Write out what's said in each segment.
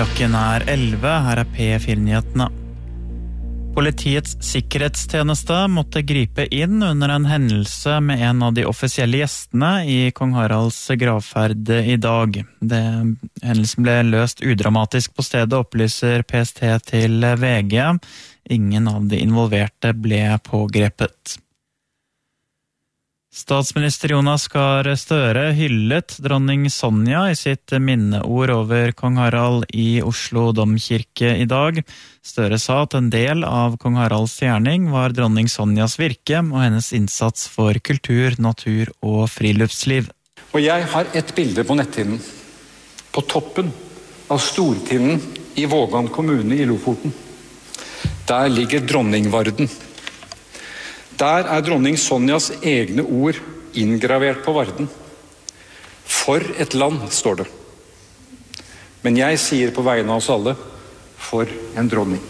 Klokken 11, her P4-nyhetene. Politiets sikkerhetstjeneste måtte gripe inn under en hendelse med en av de offisielle gjestene i Kong Haralds gravferd i dag. Hendelsen ble løst udramatisk på stedet, opplyser PST til VG. Ingen av de involverte ble pågrepet. Statsminister Jonas Gahr Støre hyllet dronning Sonja i sitt minneord over kong Harald i Oslo domkirke i dag. Støre sa at en del av kong Haralds gjerning var dronning Sonjas virke og hennes innsats for kultur, natur og friluftsliv. Og jeg har et bilde på netthinnen. På toppen av Stortinden i Vågan kommune i Lofoten. Der ligger dronningvarden. Der dronning Sonjas egne ord inngravert på varden. For et land, står det. Men jeg sier på vegne av oss alle, for en dronning.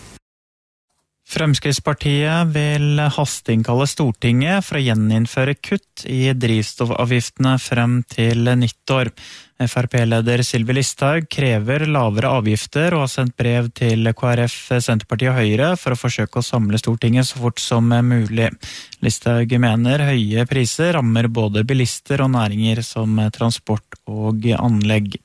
Fremskrittspartiet vil hasteinnkalle Stortinget for å gjeninnføre kutt i drivstoffavgiftene frem til nyttår. FrP-leder Sylvi Listhaug krever lavere avgifter og har sendt brev til KrF, Senterpartiet og Høyre for å forsøke å samle Stortinget så fort som mulig. Listhaug mener høye priser rammer både bilister og næringer som transport og anlegg.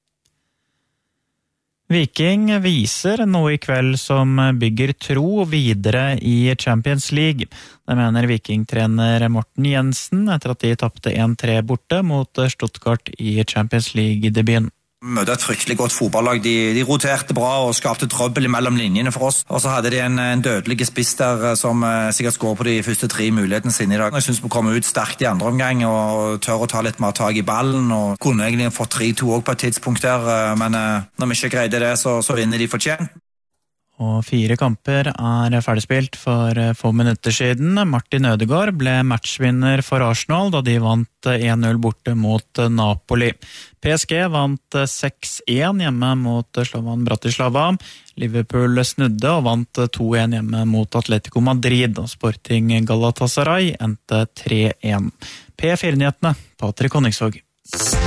Viking viser noe i kveld som bygger tro videre i Champions League. Det mener Viking-trener Morten Jensen etter at de tappte 1-3 borte mot Stuttgart i Champions League-debuten. Møtte et fryktelig godt fotballag. De roterte bra og skapte trøbbel mellom linjene for oss. Og så hadde de en dødelig spiss der som sikkert skår på de første 3 mulighetene sine i dag. Jeg synes vi kom ut sterkt i andre omgang og tør å ta litt mer tag i ballen. Og kunne egentlig fått 3-2 også på et tidspunkt der, men når vi ikke greide det, så vinner de fortjent. Og 4 kamper ferdigspilt for få minutter siden. Martin Ødegaard ble matchvinner for Arsenal da de vant 1-0 borte mot Napoli. PSG vant 6-1 hjemme mot Slovan Bratislava. Liverpool snudde og vant 2-1 hjemme mot Atletico Madrid, og Sporting Galatasaray endte 3-1. P4-nyhetene, Patrik Honningsvåg.